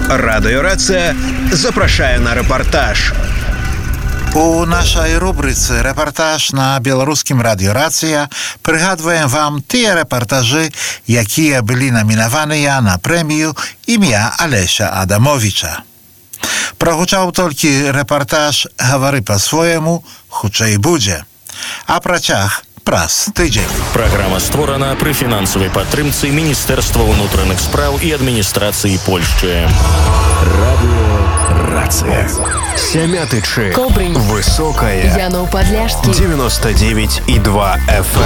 Радыёрацыя запрашае на рэпартаж. У нашай рубрыцы «Рэпартаж» на беларускім радыёрацыя прыгадваем вам тыя рэпартажы, якія былі намінаваныя на прэмію імя Алеся Адамовіча. Прагучаў толькі рэпартаж «Гавары па-свойму, хутчэй будзе», а працяг праз тыдзень. Праграма створана пры фінансавай падтрымцы Міністэрства ўнутраных спраў і адміністрацыі Польшчы. Радиорация. Сямятычы. Кобрынь. Высокая. Янов-Подляшский. 99,2 FM.